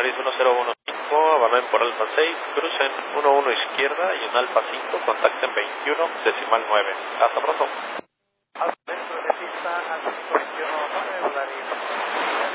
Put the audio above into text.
Polaris 1015, abandonen por Alfa 6, crucen 11 izquierda y en Alfa 5, contacten 21, decimal 9. Hasta pronto.